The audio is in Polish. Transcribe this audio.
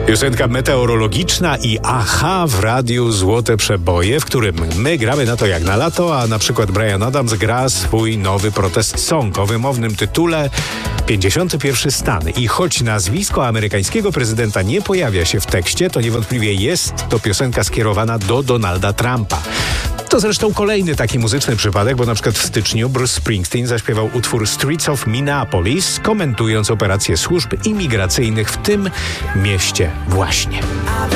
Piosenka meteorologiczna i Aha w radiu Złote Przeboje, w którym my gramy na to jak na lato, a na przykład Bryan Adams gra swój nowy protest song o wymownym tytule 51 stan. I choć nazwisko amerykańskiego prezydenta nie pojawia się w tekście, to niewątpliwie jest to piosenka skierowana do Donalda Trumpa. To zresztą kolejny taki muzyczny przypadek, bo na przykład w styczniu Bruce Springsteen zaśpiewał utwór Streets of Minneapolis, komentując operacje służb imigracyjnych w tym mieście właśnie.